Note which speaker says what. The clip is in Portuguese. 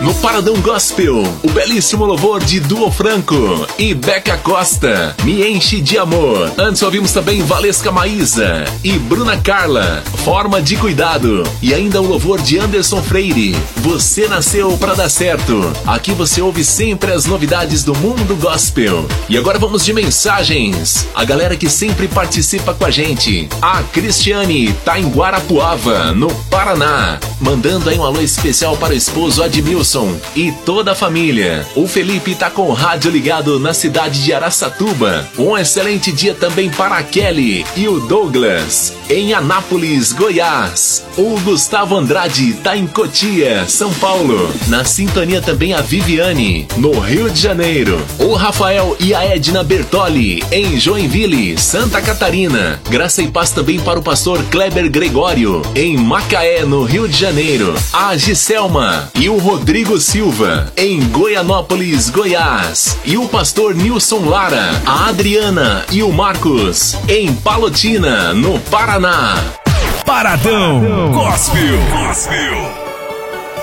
Speaker 1: No Paradão Gospel, o belíssimo louvor de Duo Franco e Beca Costa, Me Enche de Amor. Antes ouvimos também Valesca Maísa e Bruna Carla, Forma de Cuidado. E ainda o louvor de Anderson Freire, Você Nasceu Pra Dar Certo. Aqui você ouve sempre as novidades do mundo gospel. E agora vamos de mensagens. A galera que sempre participa com a gente. A Cristiane tá em Guarapuava, no Paraná, mandando aí um alô especial para o esposo Admilson e toda a família. O Felipe tá com o rádio ligado na cidade de Araçatuba. Um excelente dia também para a Kelly e o Douglas em Anápolis, Goiás. O Gustavo Andrade tá em Cotia, São Paulo. Na sintonia também a Viviane, no Rio de Janeiro. O Rafael e a Edna Bertoli em Joinville, Santa Catarina. Graça e paz também para o pastor Kleber Gregório em Macaé, no Rio de Janeiro. A Giselma e o Rodrigo Silva em Goianópolis, Goiás. E o pastor Nilson Lara, a Adriana e o Marcos em Palotina, no Paraná.
Speaker 2: Paradão Gospel.